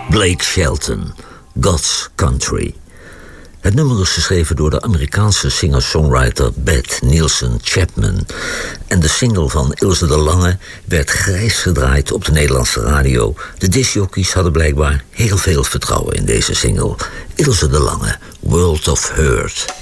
Blake Shelton, God's Country. Het nummer is geschreven door de Amerikaanse singer-songwriter Beth Nielsen Chapman. En de single van Ilse de Lange werd grijs gedraaid op de Nederlandse radio. De discjockeys hadden blijkbaar heel veel vertrouwen in deze single. Ilse de Lange, World of Hurt.